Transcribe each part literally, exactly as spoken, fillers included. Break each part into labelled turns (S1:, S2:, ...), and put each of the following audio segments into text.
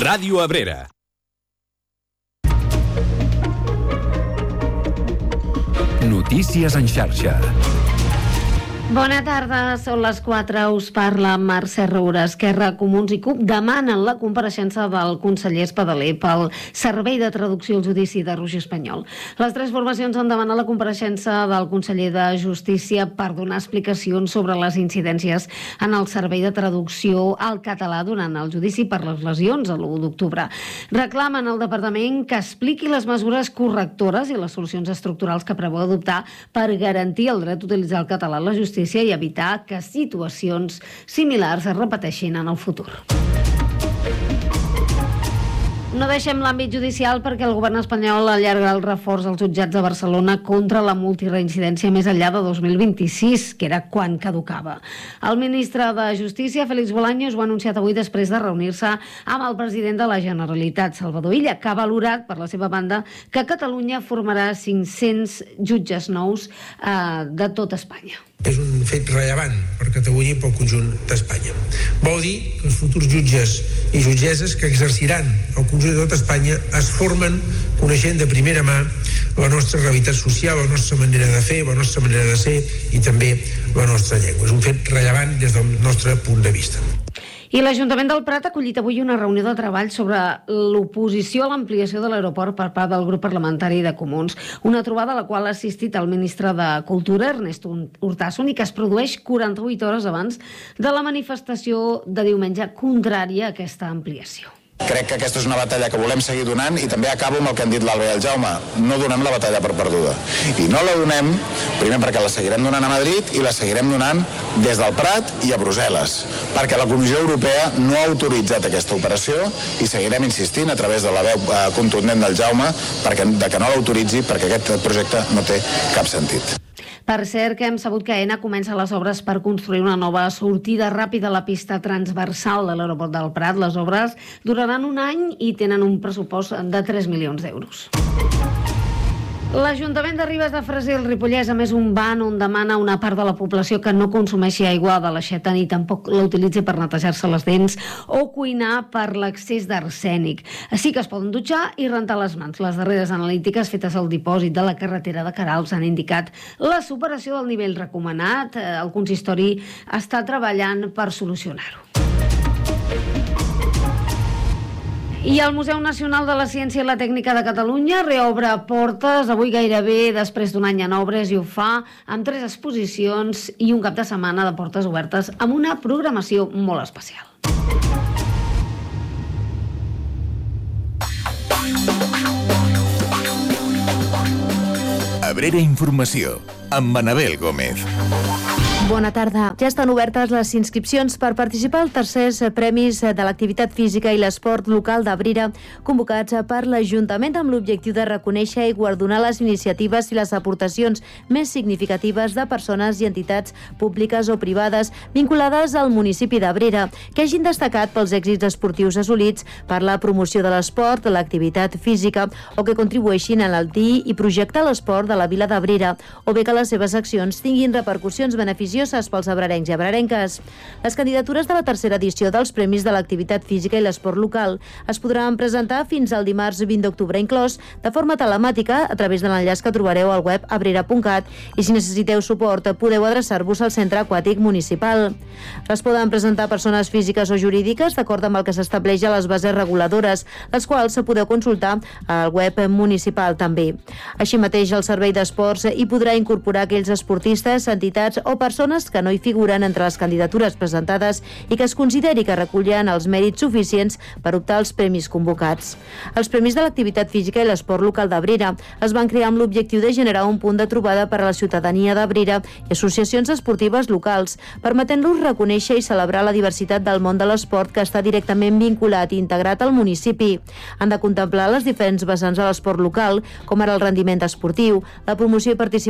S1: Ràdio Abrera. Notícies en xarxa.
S2: Bona tarda, són les quatre, us parla Mercè Roura. Esquerra, Comuns i C U P demanen la compareixença del conseller Espadaler pel servei de traducció al judici de Roger Espanyol. Les tres formacions han demanat la compareixença del conseller de Justícia per donar explicacions sobre les incidències en el servei de traducció al català durant el judici per les lesions a l'u d'octubre. Reclamen al departament que expliqui les mesures correctores i les solucions estructurals que preveu adoptar per garantir el dret d'utilitzar el català a la justícia i evitar que situacions similars es repeteixin en el futur. No deixem l'àmbit judicial perquè el govern espanyol allarga el reforç als jutjats de Barcelona contra la multireincidència més enllà de dos mil vint-i-sis, que era quan caducava. El ministre de Justícia, Félix Bolaños, ho ha anunciat avui després de reunir-se amb el president de la Generalitat, Salvador Illa, que ha valorat, per la seva banda, que Catalunya formarà cinc-cents jutges nous eh, de tot Espanya.
S3: És un fet rellevant per Catalunya i pel conjunt d'Espanya. Vol dir que els futurs jutges i jutgesses que exerciran el conjunt de tot Espanya es formen coneixent de primera mà la nostra realitat social, la nostra manera de fer, la nostra manera de ser i també la nostra llengua. És un fet rellevant des del nostre punt de vista.
S2: I l'Ajuntament del Prat ha acollit avui una reunió de treball sobre l'oposició a l'ampliació de l'aeroport per part del grup parlamentari de Comuns. Una trobada a la qual ha assistit el ministre de Cultura, Ernest Urtasun, i que es produeix quaranta-vuit hores abans de la manifestació de diumenge contrària a aquesta ampliació.
S4: Crec que aquesta és una batalla que volem seguir donant i també acabo amb el que han dit l'Alba i el Jaume. No donem la batalla per perduda. I no la donem, primer perquè la seguirem donant a Madrid i la seguirem donant des del Prat i a Brussel·les, perquè la Comissió Europea no ha autoritzat aquesta operació i seguirem insistint a través de la veu contundent del Jaume perquè, de que no l'autoritzi perquè aquest projecte no té cap sentit.
S2: Per cert, que hem sabut que AENA comença les obres per construir una nova sortida ràpida a la pista transversal de l'aeroport del Prat. Les obres duraran un any i tenen un pressupost de tres milions d'euros. L'Ajuntament de Ribes de Freser, el Ripollès, a més un ban on demana a una part de la població que no consumeixi aigua de l'aixeta ni tampoc la utilitzi per netejar-se les dents o cuinar per l'excés d'arsènic. Així que es poden dutxar i rentar les mans. Les darreres analítiques fetes al dipòsit de la carretera de Queralbs han indicat la superació del nivell recomanat. El consistori està treballant per solucionar-ho. I el Museu Nacional de la Ciència i la Tècnica de Catalunya reobre portes avui gairebé després d'un any en obres i ho fa amb tres exposicions i un cap de setmana de portes obertes amb una programació molt especial.
S1: Abrera Informació, amb Anabel Gómez.
S5: Bona tarda. Ja estan obertes les inscripcions per participar als tercers Premis de l'Activitat Física i l'Esport Local d'Abrera, convocats per l'Ajuntament amb l'objectiu de reconèixer i guardonar les iniciatives i les aportacions més significatives de persones i entitats públiques o privades vinculades al municipi d'Abrera, que hagin destacat pels èxits esportius assolits per la promoció de l'esport, l'activitat física o que contribueixin a enaltir i projectar l'esport de la vila d'Abrera, o bé que les seves accions tinguin repercussions beneficioses pels abrerencs i abrerenques. Les candidatures de la tercera edició dels Premis de l'Activitat Física i l'Esport Local es podran presentar fins al dimarts vint d'octubre inclòs, de forma telemàtica a través de l'enllaç que trobareu al web abrera punt cat, i si necessiteu suport podeu adreçar-vos al Centre Aquàtic Municipal. Es poden presentar persones físiques o jurídiques d'acord amb el que s'estableix a les bases reguladores, les quals se podeu consultar al web municipal també. Així mateix, el Servei d'Esports hi podrà incorporar aquells esportistes, entitats o persones que no hi figuren entre les candidatures presentades i que es consideri que recullen els mèrits suficients per optar als premis convocats. Els Premis de l'Activitat Física i l'Esport Local d'Abrera es van crear amb l'objectiu de generar un punt de trobada per a la ciutadania d'Abrera i associacions esportives locals, permetent-los reconèixer i celebrar la diversitat del món de l'esport que està directament vinculat i integrat al municipi. Han de contemplar les diferents vessants de l'esport local, com ara el rendiment esportiu, la promoció i participació en l'activitat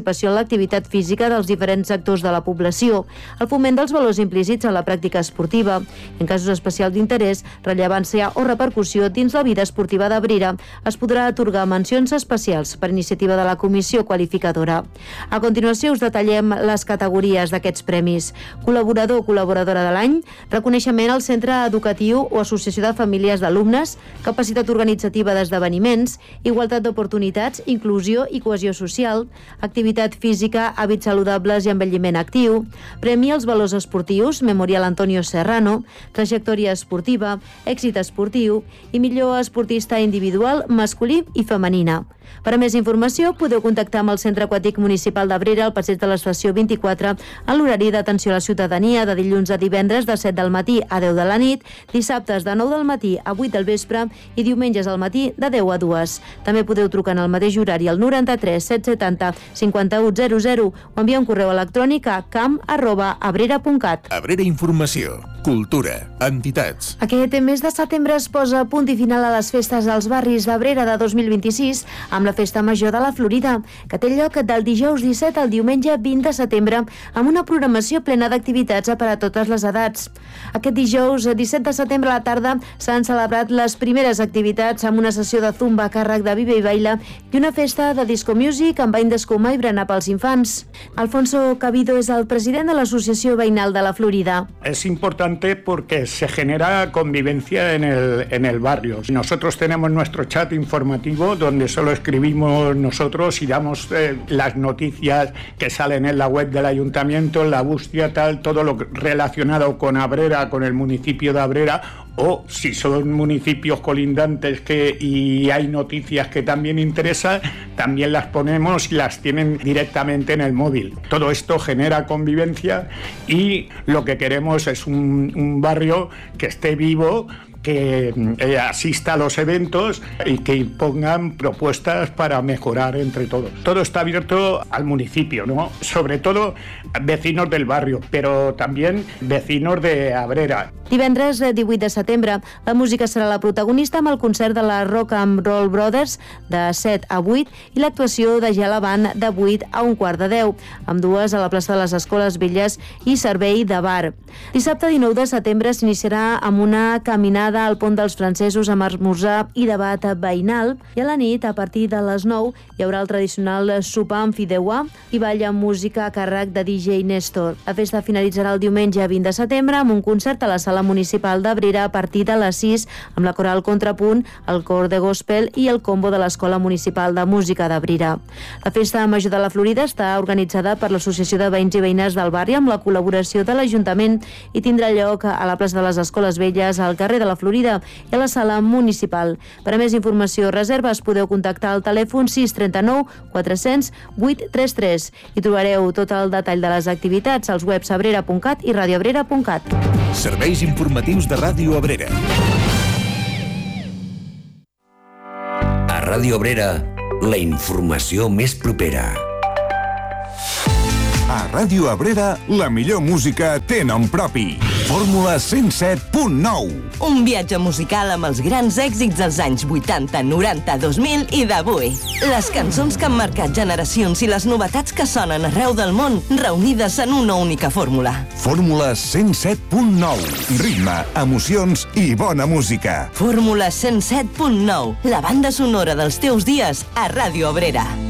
S5: l'activitat física dels diferents sectors de la població, el foment dels valors implícits en la pràctica esportiva, en casos especials d'interès, rellevància o repercussió dins la vida esportiva d'Abrera, es podrà atorgar mencions especials per iniciativa de la comissió qualificadora. A continuació us detallem les categories d'aquests premis. Col·laborador o col·laboradora de l'any, reconeixement al centre educatiu o associació de famílies d'alumnes, capacitat organitzativa d'esdeveniments, igualtat d'oportunitats, inclusió i cohesió social, activitat física, hàbits saludables i envelliment actiu, premi als valors esportius, Memorial Antonio Serrano, trajectòria esportiva, èxit esportiu i millor esportista individual, masculí i femenina. Per a més informació, podeu contactar amb el Centre Aquàtic Municipal d'Abrera al passeig de l'Estació vint-i-quatre en l'horari d'atenció a la ciutadania de dilluns a divendres de set del matí a deu de la nit, dissabtes de nou del matí a vuit del vespre i diumenges al matí de deu a dues. També podeu trucar en el mateix horari al noranta-tres set setanta cinquanta-u zero zero o enviar un correu electrònic a camp arroba abrera punt cat.
S1: Abrera Informació, cultura, entitats.
S5: Aquest mes de setembre es posa punt i final a les festes als barris d'Abrera de dos mil vint-i-sis amb la Festa Major de la Florida, que té lloc del dijous disset al diumenge vint de setembre amb una programació plena d'activitats per a totes les edats. Aquest dijous disset de setembre a la tarda s'han celebrat les primeres activitats amb una sessió de zumba a càrrec de Vive i Baila i una festa de disco music amb bany d'escuma i berenar pels infants. Alfonso Cabido és el president de l'Associació Veïnal de la Florida.
S6: Es importante porque se genera convivencia en el, en el barrio. Nosotros tenemos nuestro chat informativo donde solo escribimos nosotros y damos eh, las noticias que salen en la web del ayuntamiento, en la búsqueda, tal, todo lo relacionado con Abrera, con el municipio de Abrera, o si son municipios colindantes que, y hay noticias que también interesan, también las ponemos y las tienen directamente en el móvil. Todo esto genera convivencia y lo que queremos es un, un barrio que esté vivo, que eh, asista a los eventos y que pongan propuestas para mejorar entre todos. Todo está abierto al municipio, ¿no? Sobre todo vecinos del barrio, pero también vecinos de Abrera.
S5: Divendres divuit de setembre, la música serà la protagonista amb el concert de la Rock and Roll Brothers de set a vuit i l'actuació de Gela Band de vuit a un quart de deu, amb dues a la plaça de les Escoles Velles i servei de bar. Dissabte dinou de setembre s'iniciarà amb una caminada al Pont dels Francesos amb esmorzar i debat veïnal i a la nit, a partir de les nou, hi haurà el tradicional sopar amb fideuà i ball amb música a càrrec de D J Néstor. La festa finalitzarà el diumenge vint de setembre amb un concert a la Sala Municipal d'Abrera a partir de les sis amb la coral Contrapunt, el cor de gospel i el combo de l'Escola Municipal de Música d'Abrera. La Festa Major de la Florida està organitzada per l'Associació de Veïns i Veïnes del barri amb la col·laboració de l'Ajuntament i tindrà lloc a la plaça de les Escoles Velles, al carrer de la Florida i a la Sala Municipal. Per a més informació o reserves podeu contactar al telèfon sis tres nou quatre zero zero vuit tres tres i trobareu tot el detall de les activitats als webs abrera punt cat i radioabrera punt cat.
S1: Serveis informatius de Ràdio Abrera.
S7: A Ràdio Abrera, la informació més propera.
S8: A Ràdio Abrera, la millor música té nom propi. Fórmula cent set punt nou.
S9: Un viatge musical amb els grans èxits dels anys vuitanta, noranta, dos mil i d'avui. Les cançons que han marcat generacions i les novetats que sonen arreu del món, reunides en una única fórmula.
S8: Fórmula cent set punt nou. Ritme, emocions i bona música.
S9: Fórmula cent set punt nou. La banda sonora dels teus dies a Ràdio Abrera.